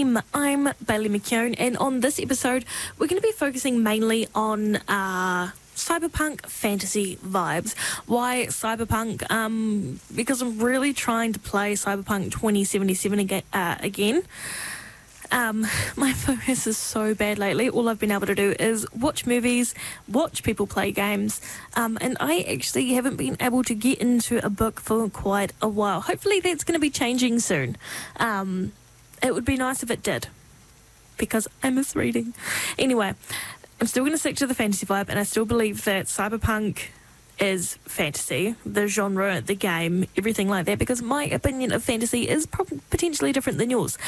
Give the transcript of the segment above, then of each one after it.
FM. I'm Bailey McKeown, and on this episode, we're going to be focusing mainly on cyberpunk fantasy vibes. Why cyberpunk? Because I'm really trying to play Cyberpunk 2077 again. My focus is so bad lately. All I've been able to do is watch movies, watch people play games, and I actually haven't been able to get into a book for quite a while. Hopefully that's going to be changing soon. It would be nice if it did, because I miss reading. Anyway, I'm still going to stick to the fantasy vibe, and I still believe that cyberpunk is fantasy, the genre, the game, everything like that, because my opinion of fantasy is potentially different than yours.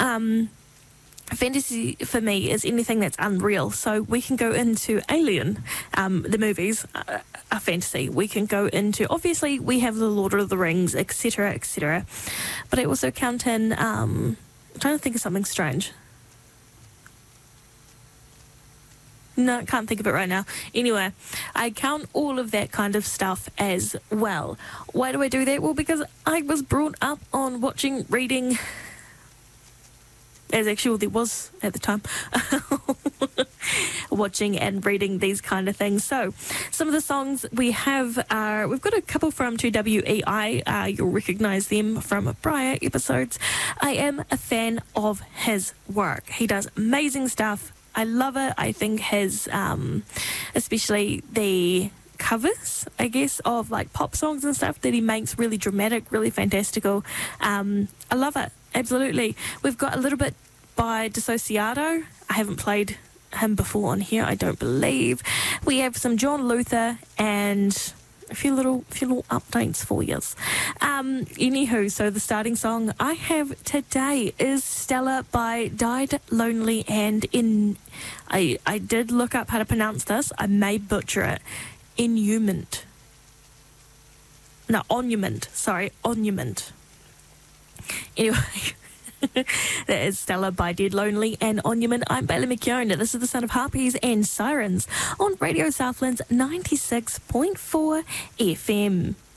Fantasy for me is anything that's unreal. So we can go into Alien, the movies are fantasy. We can go into, obviously we have the Lord of the Rings, etc., etc. But I also count in, I'm trying to think of something strange. No, can't think of it right now. Anyway, I count all of that kind of stuff as well. Why do I do that? Well, because I was brought up on watching, reading, as actually there was at the time, watching and reading these kind of things. So some of the songs we have are, we've got a couple from 2WEI. You'll recognise them from prior episodes. I am a fan of his work. He does amazing stuff. I love it. I think his, especially the covers, I guess, of like pop songs and stuff that he makes really dramatic, really fantastical. I love it. Absolutely. We've got a little bit by Dissociato. I haven't played him before on here, I don't believe. We have some John Luther and a few little updates for you. Anywho, so the starting song I have today is Stella by Died Lonely and I did look up how to pronounce this. I may butcher it. Onument. Anyway, that is Stella by Dead Lonely and Onument. I'm Bailey McKeown. This is the sound of harpies and sirens on Radio Southlands 96.4 FM.